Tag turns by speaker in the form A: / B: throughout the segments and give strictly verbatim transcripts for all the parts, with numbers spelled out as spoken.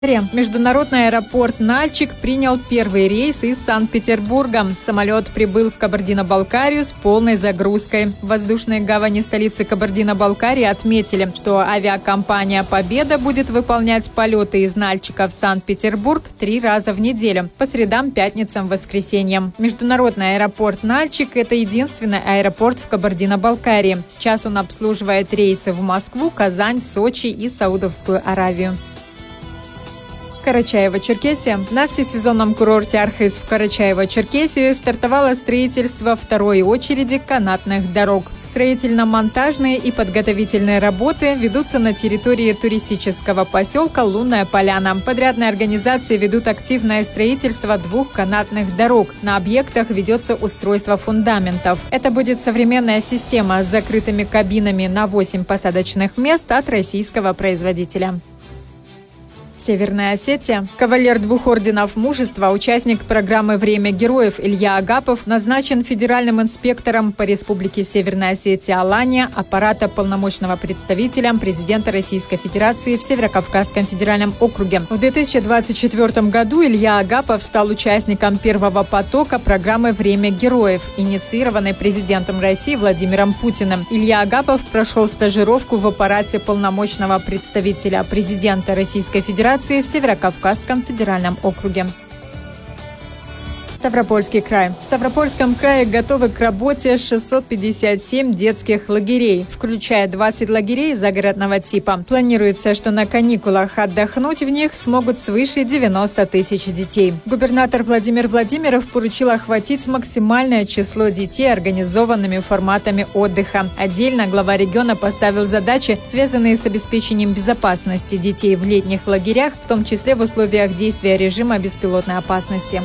A: Международный аэропорт Нальчик принял первый рейс из Санкт-Петербурга. Самолет прибыл в Кабардино-Балкарию с полной загрузкой. В воздушной гавани столицы Кабардино-Балкарии отметили, что авиакомпания «Победа» будет выполнять полеты из Нальчика в Санкт-Петербург три раза в неделю – по средам, пятницам, воскресеньям. Международный аэропорт Нальчик – это единственный аэропорт в Кабардино-Балкарии. Сейчас он обслуживает рейсы в Москву, Казань, Сочи и Саудовскую Аравию. Карачаево-Черкесия. На всесезонном курорте Архыз в Карачаево-Черкесию стартовало строительство второй очереди канатных дорог. Строительно-монтажные и подготовительные работы ведутся на территории туристического поселка Лунная Поляна. Подрядные организации ведут активное строительство двух канатных дорог. На объектах ведется устройство фундаментов. Это будет современная система с закрытыми кабинами на восемь посадочных мест от российского производителя. Северная Осетия. Кавалер двух орденов мужества, участник программы «Время героев» Илья Агапов назначен федеральным инспектором по Республике Северная Осетия Алания аппарата полномочного представителя президента Российской Федерации в Северокавказском федеральном округе. В две тысячи двадцать четвёртом году Илья Агапов стал участником первого потока программы «Время героев», инициированной президентом России Владимиром Путиным. Илья Агапов прошел стажировку в аппарате полномочного представителя президента Российской Федерации в Северокавказском федеральном округе. Ставропольский край. В Ставропольском крае готовы к работе шестьсот пятьдесят семь детских лагерей, включая двадцать лагерей загородного типа. Планируется, что на каникулах отдохнуть в них смогут свыше девяноста тысяч детей. Губернатор Владимир Владимиров поручил охватить максимальное число детей организованными форматами отдыха. Отдельно глава региона поставил задачи, связанные с обеспечением безопасности детей в летних лагерях, в том числе в условиях действия режима беспилотной опасности.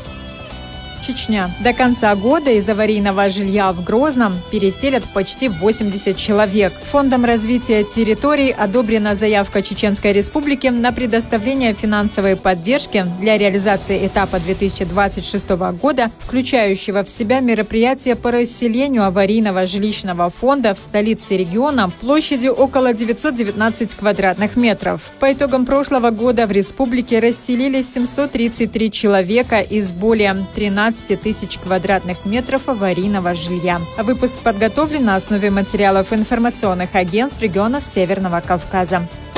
A: Чечня. До конца года из аварийного жилья в Грозном переселят почти восемьдесят человек. Фондом развития территорий одобрена заявка Чеченской Республики на предоставление финансовой поддержки для реализации этапа две тысячи двадцать шестого года, включающего в себя мероприятия по расселению аварийного жилищного фонда в столице региона площадью около девятьсот девятнадцать квадратных метров. По итогам прошлого года в республике расселились семьсот тридцать три человека из более тринадцати тысяч квадратных метров аварийного жилья. Выпуск подготовлен на основе материалов информационных агентств регионов Северного Кавказа.